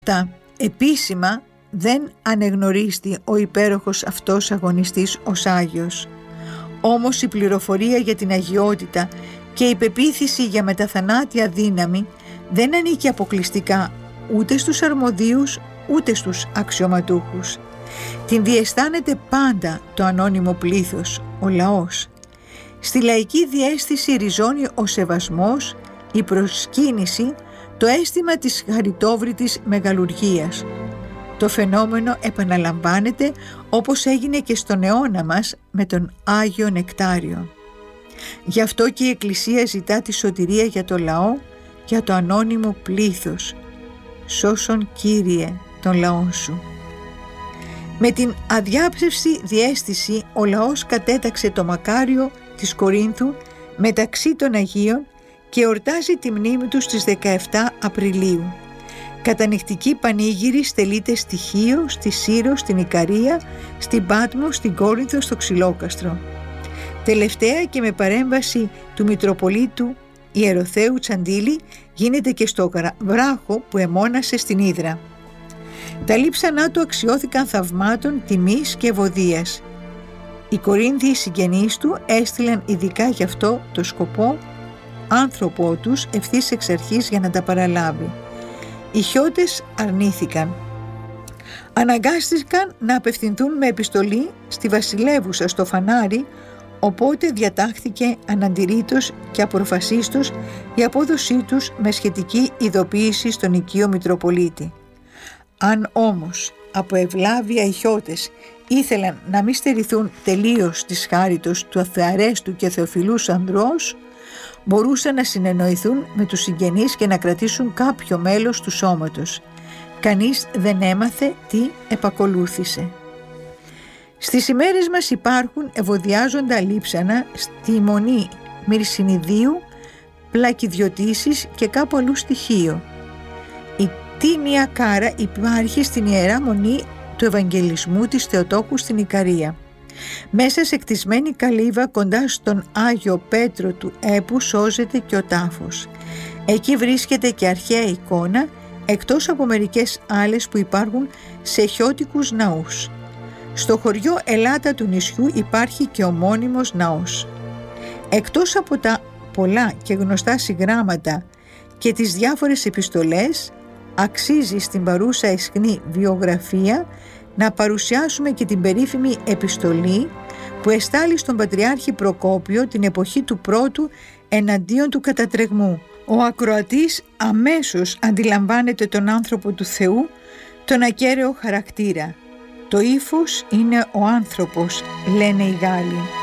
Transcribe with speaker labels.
Speaker 1: Επίσημα δεν ανεγνωρίστη ο υπέροχος αυτός αγωνιστής ως Άγιος. Όμως η πληροφορία για την αγιότητα και η πεποίθηση για μεταθανάτια δύναμη δεν ανήκει αποκλειστικά ούτε στους αρμοδίους ούτε στους αξιωματούχους. Την διαισθάνεται πάντα το ανώνυμο πλήθος, ο λαός. Στη λαϊκή διαίσθηση ριζώνει ο σεβασμός, η προσκύνηση, το αίσθημα της χαριτόβριτης μεγαλουργίας. Το φαινόμενο επαναλαμβάνεται όπως έγινε και στον αιώνα μας με τον Άγιο Νεκτάριο. Γι' αυτό και η Εκκλησία ζητά τη σωτηρία για το λαό, για το ανώνυμο πλήθος. Σώσον Κύριε τον λαό σου. Με την αδιάψευστη διαίσθηση ο λαός κατέταξε το Μακάριο της Κορίνθου μεταξύ των Αγίων και εορτάζει τη μνήμη του στις 17 Απριλίου. Κατανυκτική πανήγυρη στελείται στη Χίο, στη Σύρο, στην Ικαρία, στην Πάτμο, στην Κόρινθο, στο Ξυλόκαστρο. Τελευταία και με παρέμβαση του Μητροπολίτου Ιεροθέου Τσαντίλη γίνεται και στο βράχο που εμώνασε στην Ύδρα. Τα λείψανά του αξιώθηκαν θαυμάτων τιμής και ευωδίας. Οι Κορίνθιοι συγγενείς του έστειλαν ειδικά γι' αυτό το σκοπό άνθρωπό τους ευθύς εξ αρχής για να τα παραλάβει. Οι Χιώτες αρνήθηκαν. Αναγκάστηκαν να απευθυνθούν με επιστολή στη βασιλεύουσα στο φανάρι, οπότε διατάχθηκε αναντηρήτως και αποφασίστως η απόδοσή τους με σχετική ειδοποίηση στον οικείο Μητροπολίτη. Αν όμως από ευλάβεια οι Χιώτες ήθελαν να μη στερηθούν τελείως της χάριτος του αθεαρέστου και θεοφιλούς ανδρός, μπορούσαν να συνεννοηθούν με τους συγγενείς και να κρατήσουν κάποιο μέλος του σώματος. Κανείς δεν έμαθε τι επακολούθησε. Στις ημέρες μας υπάρχουν ευωδιάζοντα λείψανα στη Μονή Μυρσινιδίου, Πλακιδιωτήσης και κάπου αλλού στη Χίο. Η τίμια κάρα υπάρχει στην Ιερά Μονή του Ευαγγελισμού της Θεοτόκου στην Ικαρία. Μέσα σε κτισμένη καλύβα κοντά στον Άγιο Πέτρο του Έπου σώζεται και ο τάφος. Εκεί βρίσκεται και αρχαία εικόνα, εκτός από μερικές άλλες που υπάρχουν σε χιώτικους ναούς. Στο χωριό Ελάτα του νησιού υπάρχει και ομώνυμος ναός. Εκτός από τα πολλά και γνωστά συγγράμματα και τις διάφορες επιστολές, αξίζει στην παρούσα αισχνή βιογραφία να παρουσιάσουμε και την περίφημη επιστολή που εστάλει στον Πατριάρχη Προκόπιο την εποχή του πρώτου εναντίον του κατατρεγμού. Ο ακροατής αμέσως αντιλαμβάνεται τον άνθρωπο του Θεού, τον ακέραιο χαρακτήρα. Το ύφος είναι ο άνθρωπος, λένε οι Γάλλοι.